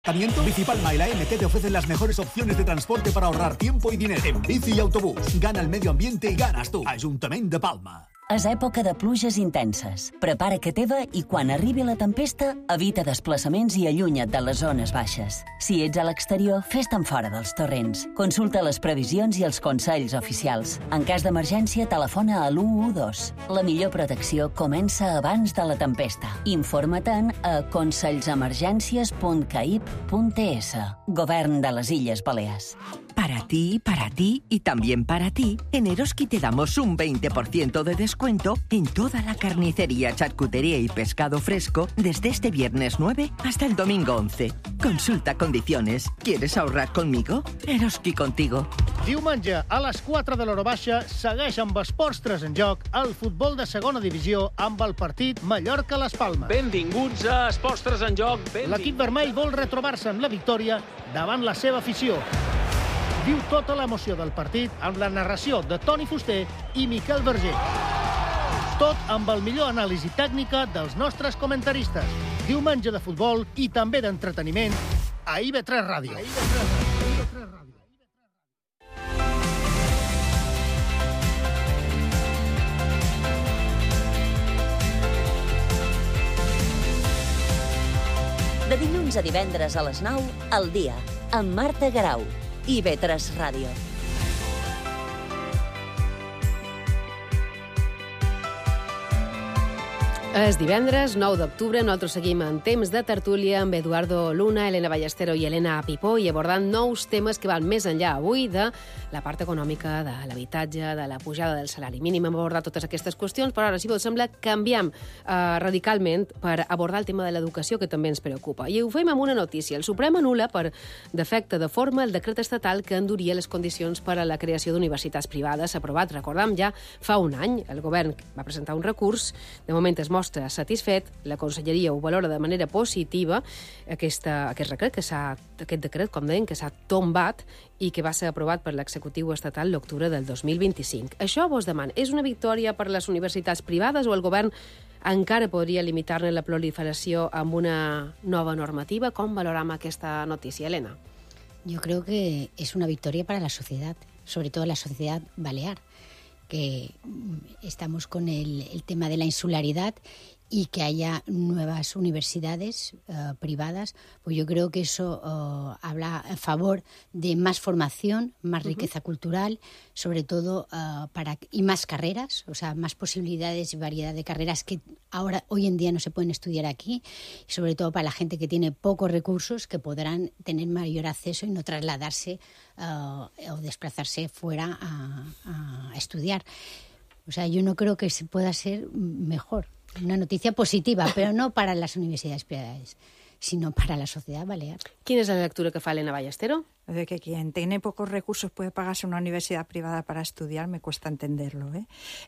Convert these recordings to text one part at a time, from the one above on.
Bici Palma y la MT te ofrecen las mejores opciones de transporte para ahorrar tiempo y dinero. En bici y autobús, gana el medio ambiente y ganas tú. Ayuntamiento de Palma. És època de pluges intenses. Prepara que teva i quan arribi la tempesta, evita desplaçaments i allunya't de les zones baixes. Si ets a l'exterior, fes-te'n fora dels torrents. Consulta les previsions i els consells oficials. En cas d'emergència, telefona a l'112. La millor protecció comença abans de la tempesta. Informa-te'n a consells-emergències.caip.es. Govern de les Illes Balears. Para ti y también para ti, en Eroski te damos un 20% de descuento en toda la carnicería, charcutería y pescado fresco desde este viernes 9 hasta el domingo 11. Consulta condiciones. ¿Quieres ahorrar conmigo? Eroski contigo. Diumenge a les 4 de l'hora baixa segueix amb Esports 3 en joc el futbol de segona divisió amb el partit Mallorca-Las Palmes. Benvinguts a Esports 3 en joc. L'equip vermell vol retrobar-se amb la victòria davant la seva afició. Viu tota l'emoció del partit amb la narració de Toni Fuster i Miquel Verger. Tot amb el millor anàlisi tècnica dels nostres comentaristes. Diumenge de futbol i també d'entreteniment a IB3 Ràdio. De dilluns a divendres a les 9, al dia, amb Marta Garau. IB3 Ràdio. És divendres, 9 d'octubre, nosaltres seguim en temps de tertúlia amb Eduardo Luna, Elena Ballestero i Elena Pipó i abordant nous temes que van més enllà avui de la part econòmica, de l'habitatge, de la pujada del salari mínim. Hem abordat totes aquestes qüestions, però ara, si us sembla, canviem radicalment per abordar el tema de l'educació, que també ens preocupa. I ho fem amb una notícia. El Suprem anul·la per defecte de forma el decret estatal que enduria les condicions per a la creació d'universitats privades, aprovat, recordam, ja fa un any. El govern va presentar un recurs, de moment es mostra satisfet, la Conselleria ho valora de manera positiva, aquest decret, com deien, que s'ha tombat i que va ser aprovat per l'executiu estatal l'octubre del 2025. Això vos demana, és una victòria per les universitats privades o el govern encara podria limitar-ne la proliferació amb una nova normativa? Com valoramos aquesta notícia, Elena? Yo creo que es una victoria para la sociedad, sobre todo la sociedad balear, que estamos con el tema de la insularidad y que haya nuevas universidades privadas, pues yo creo que eso habla a favor de más formación, más riqueza cultural, sobre todo y más carreras, o sea, más posibilidades y variedad de carreras que hoy en día no se pueden estudiar aquí, y sobre todo para la gente que tiene pocos recursos, que podrán tener mayor acceso y no trasladarse o desplazarse fuera a estudiar. O sea, yo no creo que se pueda ser mejor. Una noticia positiva, pero no para las universidades privadas, sino para la sociedad balear. ¿Quién es la lectura que fa Elena Ballestero? De que quien tiene pocos recursos puede pagarse una universidad privada para estudiar, me cuesta entenderlo. Aquí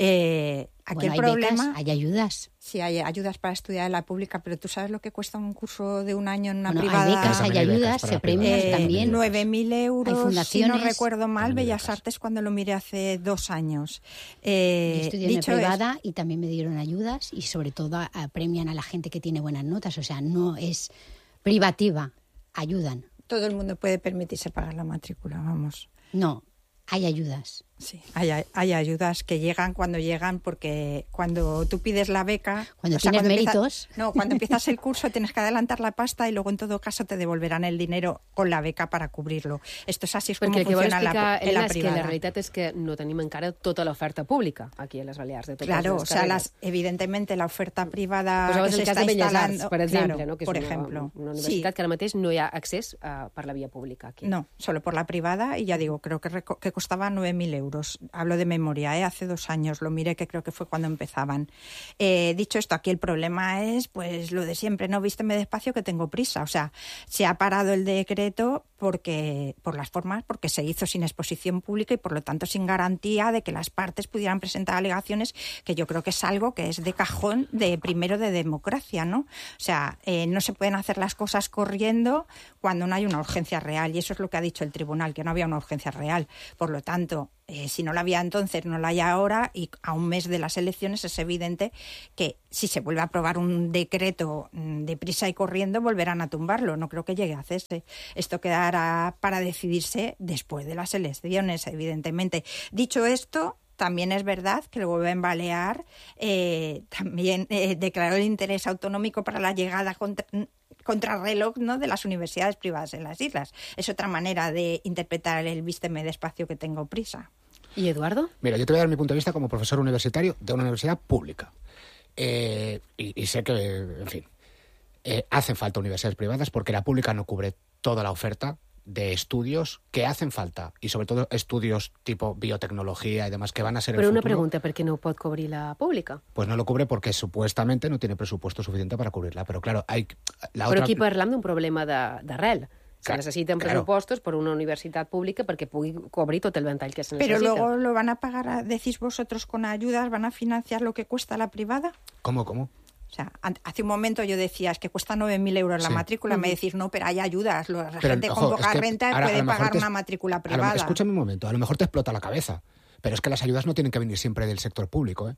bueno, el problema... becas, hay ayudas. Sí, hay ayudas para estudiar en la pública, pero ¿tú sabes lo que cuesta un curso de un año en una bueno, privada? Hay becas, hay ayudas, se premian también. 9.000 euros, hay fundaciones. si no recuerdo mal, Bellas Artes cuando lo miré hace 2 años. Yo estudié en privada y también me dieron ayudas y sobre todo premian a la gente que tiene buenas notas, o sea, no es privativa, ayudan. Todo el mundo puede permitirse pagar la matrícula, vamos. No, hay ayudas. Sí, hay ayudas que llegan, porque cuando tú pides la beca... Cuando tienes méritos... Cuando empiezas el curso tienes que adelantar la pasta y luego en todo caso te devolverán el dinero con la beca para cubrirlo. Esto es así es como funciona en la privada. Que la realitat és que no tenim encara tota l'oferta pública aquí a les Balears. De claro, o sea, evidentemente la oferta privada pues que se está instalando... per exemple, claro, no? Que por és ejemplo. Una universitat que ara mateix no hi ha accés per la via pública aquí. No, solo por la privada y ya digo, creo que costaba 9.000 euros. Hablo de memoria, hace 2 años, lo miré, que creo que fue cuando empezaban. Dicho esto, aquí el problema es pues lo de siempre, no vísteme despacio que tengo prisa. O sea, se ha parado el decreto por las formas, porque se hizo sin exposición pública y por lo tanto sin garantía de que las partes pudieran presentar alegaciones, que yo creo que es algo que es de cajón primero de democracia, ¿no? O sea, no se pueden hacer las cosas corriendo cuando no hay una urgencia real, y eso es lo que ha dicho el tribunal, que no había una urgencia real. Por lo tanto, si no la había entonces, no la hay ahora, y a un mes de las elecciones es evidente que si se vuelve a aprobar un decreto deprisa y corriendo, volverán a tumbarlo. No creo que llegue a hacerse. Esto quedará para decidirse después de las elecciones, evidentemente. Dicho esto, también es verdad que el Gobierno Balear también declaró el interés autonómico para la llegada contrarreloj, ¿no?, de las universidades privadas en las islas. Es otra manera de interpretar el vísteme despacio que tengo prisa. ¿Y Eduardo? Mira, yo te voy a dar mi punto de vista como profesor universitario de una universidad pública. Y sé que, en fin, hacen falta universidades privadas porque la pública no cubre toda la oferta de estudios que hacen falta, y sobre todo estudios tipo biotecnología y demás que van a ser Però el una futuro. pregunta, per què no ho pot cobrir la pública? Pues no lo cubre porque supuestamente no tiene presupuesto suficiente para cubrirla, però claro, Però aquí parlam d'un problema d'arrel. Se necessiten claro. pressupostos per una universitat pública perquè pugui cobrir tot el ventall que se Pero necessita. luego lo van a pagar, decís vosotros, con ayudas, van a financiar lo que cuesta la privada. ¿Cómo? O sea, hace un momento yo decía, es que cuesta 9.000 euros la Sí. matrícula. Me decís, no, pero hay ayudas. La Pero, gente ojo, con poca es que renta ahora, a puede lo mejor pagar una matrícula privada. Escúchame un momento, a lo mejor te explota la cabeza, pero es que las ayudas no tienen que venir siempre del sector público, ¿eh?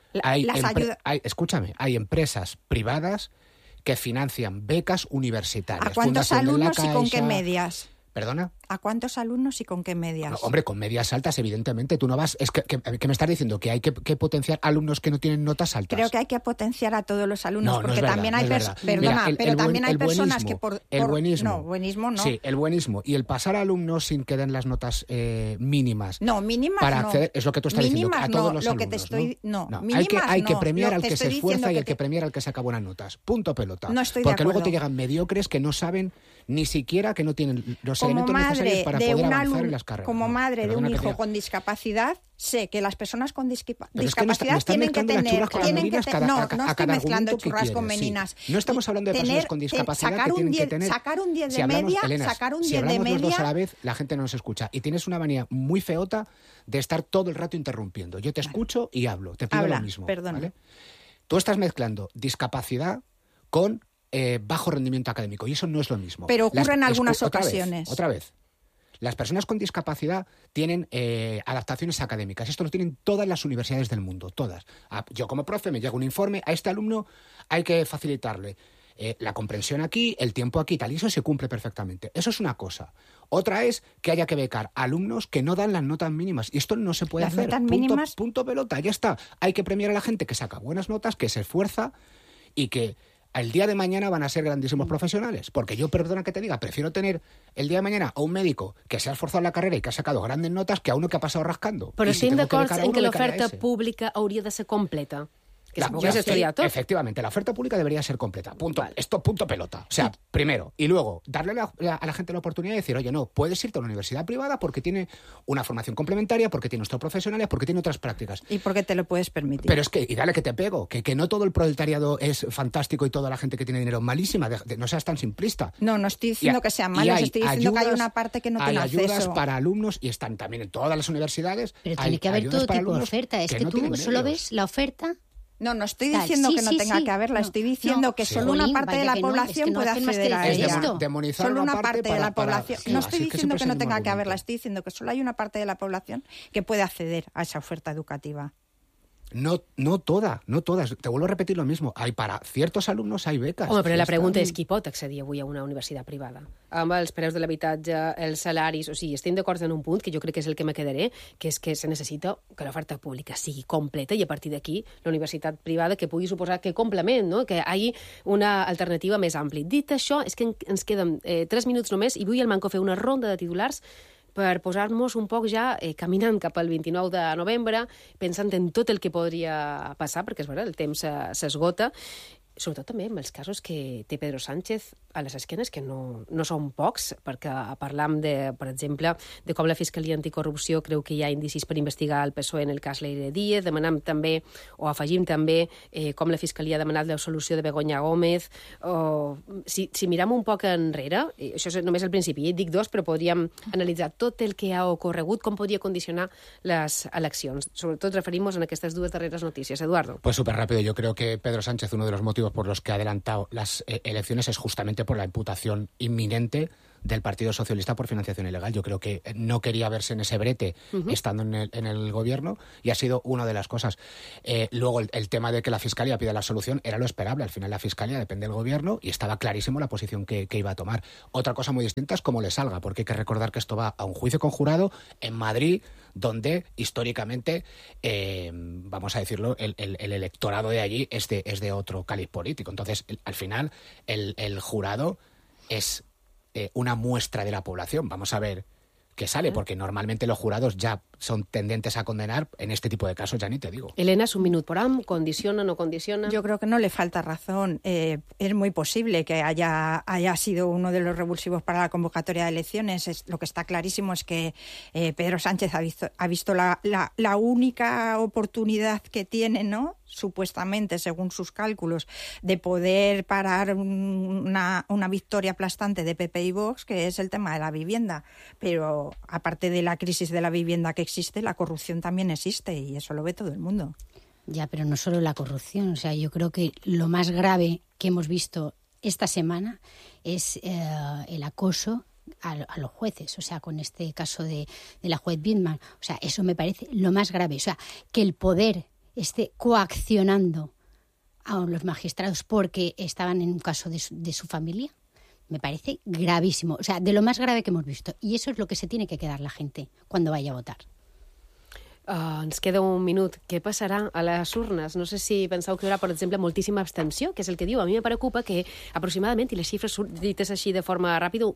Escúchame, hay empresas privadas que financian becas universitarias. ¿A cuántos Fundación de la alumnos y con qué Caixa. medias? ¿Perdona? ¿A cuántos alumnos y con qué medias? No, hombre, con medias altas, evidentemente. Tú no vas... Es que me estás diciendo que hay que potenciar alumnos que no tienen notas altas. Creo que hay que potenciar a todos los alumnos, No, no porque es verdad, también no hay es verdad. perdona, Mira, pero también hay personas buenismo, que por el buenismo. No, buenismo no. Sí, el buenismo y el pasar a alumnos sin que den las notas mínimas. No, mínimas para no. acceder, es lo que tú estás diciendo, Mínimas a todos no, los lo alumnos. que te estoy, no, hay que no. premiar Lo al te que se estoy esfuerza diciendo y que al que premiar al que saca buenas notas. Punto pelota. No estoy de Porque luego acuerdo. te llegan mediocres que no saben ni siquiera que no tienen los Como elementos necesarios para de poder un avanzar alumno, en las carreras. como No, madre de perdona un que te hijo diga. con discapacidad, sé que las personas con Pero es que me discapacidad estás tienen que mezclando las tener... churras con las merinas no a estoy cada mezclando argumento que churras con quieres, sí. meninas. No estamos hablando de personas con discapacidad sacar que un tienen que 10, tener... sacar un 10 de Si hablamos, media, Elena, sacar un si 10 de hablamos los dos media... a la vez, la gente no nos escucha. Y tienes una manía muy feota de estar todo el rato interrumpiendo. Yo te escucho y hablo. Te pido Habla, lo mismo. perdona. ¿Vale? Tú estás mezclando discapacidad con bajo rendimiento académico. Y eso no es lo mismo. Pero ocurre en algunas otra vez, ocasiones. Otra vez. Las personas con discapacidad tienen adaptaciones académicas. Esto lo tienen todas las universidades del mundo, todas. Yo como profe me llega un informe, a este alumno hay que facilitarle la comprensión aquí, el tiempo aquí, tal, y eso se cumple perfectamente. Eso es una cosa. Otra es que haya que becar alumnos que no dan las notas mínimas. Y esto no se puede Las hacer. notas mínimas... Punto pelota, ya está. Hay que premiar a la gente que saca buenas notas, que se esfuerza y que el día de mañana van a ser grandísimos profesionales. Porque yo, perdona que te diga, prefiero tener el día de mañana a un médico que se ha esforzado en la carrera y que ha sacado grandes notas que a uno que ha pasado rascando. Però Y si estem tengo que d'acord becar a en uno, que becaré a l'oferta ese. pública hauria de ser completa. Que se pogués estudiar tot. Efectivamente, la oferta pública debería ser completa. Punto. Esto, punto pelota. O sea, primero. Y luego, darle a la gente la oportunidad de decir, oye, no, puedes irte a una universidad privada porque tiene una formación complementaria, porque tiene otros profesionales, porque tiene otras prácticas. ¿Y por qué te lo puedes permitir? Pero es que, y dale que te pego, que no todo el proletariado es fantástico y toda la gente que tiene dinero es malísima. No seas tan simplista. No estoy diciendo que sean malos, estoy diciendo que hay una parte que no tiene acceso. Hay ayudas para alumnos y están también en todas las universidades. Pero tiene que haber ayudas todo para tipo de alumnos oferta. Es que no tú tienen solo medios. ves la oferta. No estoy Tal. diciendo Sí, que no sí, tenga sí. que haberla, No, estoy diciendo no. que Sí. solo una Jolín, parte vaya de la que no, es población que no puede hacen más acceder que a decir ella. esto. Demonizar Solo una parte de para- la población. para- No sí, estoy es que diciendo que siempre no es el tenga mismo que haberla, argumento. estoy diciendo que solo hay una parte de la población que puede acceder a esa oferta educativa. No todas. Te vuelvo a repetir lo mismo. Hay para ciertos alumnos hay becas. Home, però Ja la està. pregunta és qui pot accedir avui a una universitat privada? Amb els preus de l'habitatge, els salaris... O sigui, estem d'acord en un punt, que jo crec que és el que me quedaré, que és que se necessita que l'oferta pública sigui completa i a partir d'aquí la universitat privada que pugui suposar que complement, no? Que hi hagi una alternativa més àmplia. Dit això, és que ens queden 3 minuts només i vull al Manco fer una ronda de titulars per posar-nos un poc ja caminant cap al 29 de novembre, pensant en tot el que podria passar, perquè és veritat, el temps s'esgota, sobretot també amb els casos que té Pedro Sánchez a les esquenes, que no són pocs, perquè parlam, per exemple, de com la Fiscalia Anticorrupció creu que hi ha indicis per investigar el PSOE en el cas Leire Díez, demanam també, o afegim també, com la Fiscalia ha demanat l'absolució de Begoña Gómez, o si miram un poc enrere, això és només el principi, dic dos, però podríem analitzar tot el que ha ocorregut, com podria condicionar les eleccions. Sobretot referim-nos en aquestes dues darreres notícies. Eduardo. Pues súper rápido. Yo creo que Pedro Sánchez, uno de los motivos por los que ha adelantado las elecciones es justamente por la imputación inminente del Partido Socialista por financiación ilegal. Yo creo que no quería verse en ese brete estando en el gobierno y ha sido una de las cosas. Luego el tema de que la Fiscalía pida la solución era lo esperable. Al final la Fiscalía depende del gobierno y estaba clarísimo la posición que iba a tomar. Otra cosa muy distinta es cómo le salga, porque hay que recordar que esto va a un juicio conjurado en Madrid, donde históricamente, vamos a decirlo, el electorado de allí es de otro caliz político. Entonces, al final, el jurado es una muestra de la población. Vamos a ver qué sale, porque normalmente los jurados ya son tendentes a condenar. En este tipo de casos ya ni te digo. Elena, es un minut por am, ¿condiciona, no condiciona? Yo creo que no le falta razón. Es muy posible que haya sido uno de los revulsivos para la convocatoria de elecciones. Lo que está clarísimo es que Pedro Sánchez ha visto la única oportunidad que tiene, ¿no?, supuestamente, según sus cálculos, de poder parar una victoria aplastante de PP y Vox, que es el tema de la vivienda. Pero aparte de la crisis de la vivienda que existe, la corrupción también existe y eso lo ve todo el mundo. Ya, pero no solo la corrupción. O sea, yo creo que lo más grave que hemos visto esta semana es el acoso a los jueces, o sea, con este caso de la juez Bittman. O sea, eso me parece lo más grave. O sea, que el poder esté coaccionando a los magistrados porque estaban en un caso de su familia, me parece gravísimo. O sea, de lo más grave que hemos visto. Y eso es lo que se tiene que quedar la gente cuando vaya a votar. Ens queda un minut. Què passarà a les urnes? No sé si penseu que hi haurà, per exemple, moltíssima abstenció, que és el que diu. A mi me preocupa que aproximadament, i les xifres dites així de forma ràpida,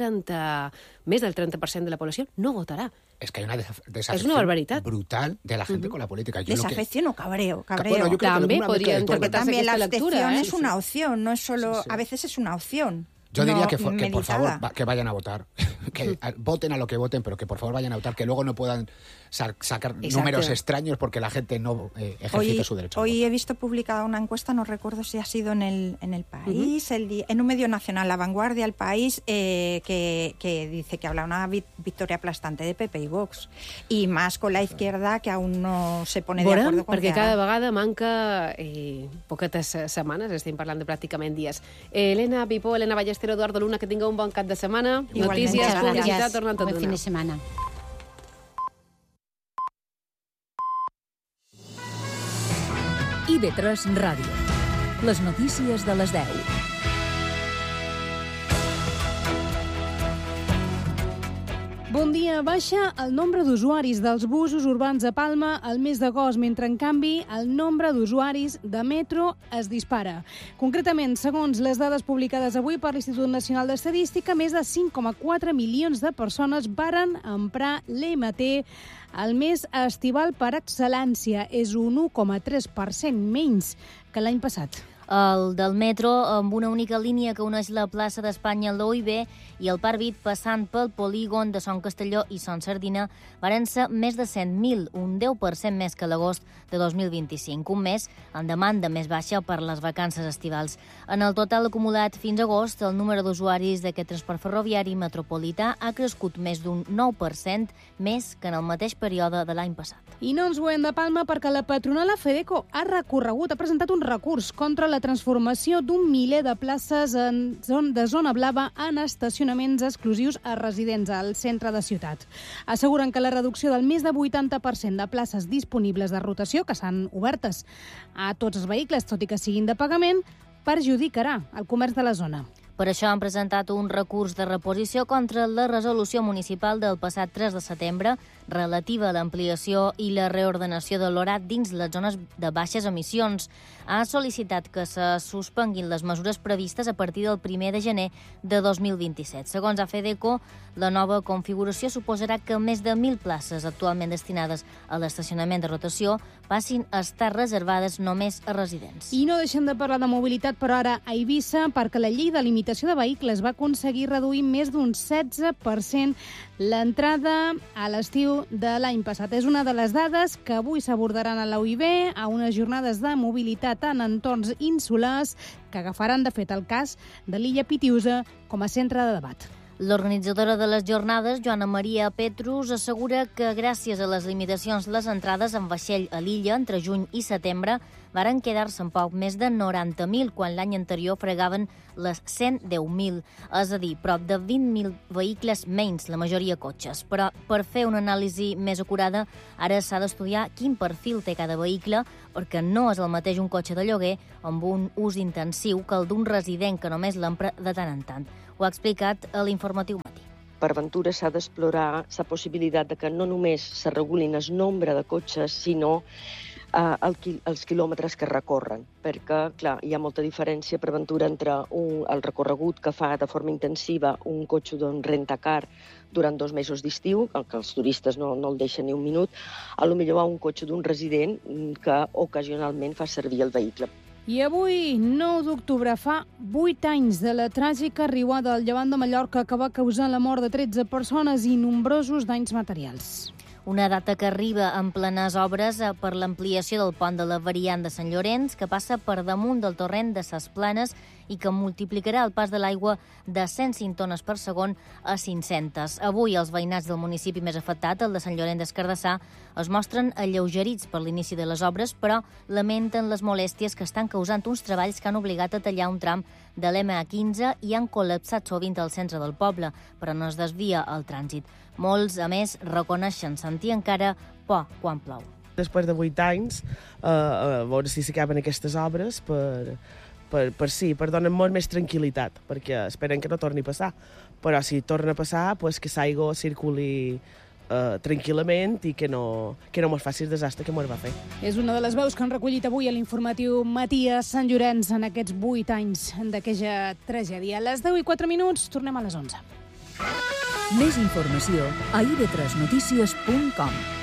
més del 30% de la població no votarà. Es que hay una desafección es una barbaridad brutal de la gente con la política. Desafección o cabreo. Bueno, yo creo también que podría interpretarse también la esta lectura. abstención es una opción, no es solo... Sí. A veces es una opción. Yo diría que por favor, que vayan a votar. Que voten a lo que voten, pero que por favor vayan a votar, que luego no puedan sacar números extraños porque la gente no ejercita su derecho. Hoy he visto publicada una encuesta, no recuerdo si ha sido en el País, en un medio nacional, La Vanguardia, El País, que dice que habla una victoria aplastante de PP y Vox. Y más con la izquierda, que aún no se pone de acuerdo con perquè cada vegada manca poquetes setmanes, estem parlant de pràcticament dies. Elena Pipó, Elena Ballester, Eduardo Luna, que tingueu un bon cap de setmana. Igualment, Notícies, publicitat, tornen tot buen fin d'una. de semana. IB3 Ràdio. Les notícies de les 10. Bon dia. Baixa el nombre d'usuaris dels busos urbans a Palma al mes d'agost, mentre, en canvi, el nombre d'usuaris de metro es dispara. Concretament, segons les dades publicades avui per l'Institut Nacional d'Estadística, més de 5,4 milions de persones varen emprar l'EMT el mes estival per excel·lència. És un 1,3% menys que l'any passat. El del metro, amb una única línia que uneix la plaça d'Espanya a l'OIB i el Parc Vit, passant pel polígon de Son Castelló i Son Sardina, varen ser més de 100.000, un 10% més que l'agost de 2025, un mes amb demanda més baixa per les vacances estivals. En el total acumulat fins a agost, el número d'usuaris d'aquest transport ferroviari metropolità ha crescut més d'un 9% més que en el mateix període de l'any passat. I no ens movem de Palma perquè la patronal FEDECO ha presentat un recurs contra la transformació d'un miler de places de zona blava en estacionaments exclusius a residents al centre de ciutat. Asseguren que la reducció del més de 80% de places disponibles de rotació, que s'han obertes a tots els vehicles, tot i que siguin de pagament, perjudicarà el comerç de la zona. Per això han presentat un recurs de reposició contra la resolució municipal del passat 3 de setembre relativa a l'ampliació i la reordenació de l'horat dins les zones de baixes emissions. Ha sol·licitat que se suspenguin les mesures previstes a partir del 1 de gener de 2027. Segons AFEDECO, la nova configuració suposarà que més de 1.000 places actualment destinades a l'estacionament de rotació passin a estar reservades només a residents. I no deixem de parlar de mobilitat, però ara a Eivissa, perquè la llei de limitació de vehicles va aconseguir reduir més d'un 16% l'entrada a l'estiu de l'any passat. És una de les dades que avui s'abordaran a la UIB a unes jornades de mobilitat en entorns insulars que agafaran, de fet, el cas de l'illa Pitiusa com a centre de debat. L'organitzadora de les jornades, Joana Maria Petrus, assegura que gràcies a les limitacions les entrades en vaixell a l'illa entre juny i setembre varen quedar-se en poc més de 90.000, quan l'any anterior fregaven les 110.000, és a dir, prop de 20.000 vehicles menys, la majoria cotxes. Però per fer una anàlisi més acurada, ara s'ha d'estudiar quin perfil té cada vehicle, perquè no és el mateix un cotxe de lloguer amb un ús intensiu que el d'un resident que només l'empra de tant en tant. Ho ha explicat a l'Informatiu Matí. Per ventura s'ha d'explorar la possibilitat de que no només se regulin el nombre de cotxes, sinó els quilòmetres que recorren, perquè, clar, hi ha molta diferència per ventura entre el recorregut que fa de forma intensiva un cotxe d'un rentacar durant 2 mesos d'estiu, que els turistes no el deixen ni un minut, a lo millor a un cotxe d'un resident que ocasionalment fa servir el vehicle. I avui, 9 d'octubre, fa 8 anys de la tràgica riuada al llevant de Mallorca que va causar la mort de 13 persones i nombrosos danys materials. Una data que arriba en plenes obres per l'ampliació del pont de la variant de Sant Llorenç, que passa per damunt del torrent de Ses Planes i que multiplicarà el pas de l'aigua de 105 tones per segon a 500. Avui els veïnats del municipi més afectat, el de Sant Llorenç des Cardassar, es mostren alleugerits per l'inici de les obres, però lamenten les molèsties que estan causant uns treballs que han obligat a tallar un tram de l'MA15 i han col·lapsat sovint el centre del poble, però no es desvia el trànsit. Molts, a més, reconeixen sentir encara por quan plou. Després de 8 anys, a veure si s'acaben aquestes obres per donar molt més tranquil·litat, perquè esperen que no torni a passar. Però si torna a passar, pues que l'aigua circuli tranquil·lament i que no mos faci el desastre que mos va fer. És una de les veus que han recollit avui a l'Informatiu Matí a Sant Llorenç en aquests 8 anys d'aquella tragèdia. A les 10:04, tornem a les 11. Més informació a ib3notícies.com.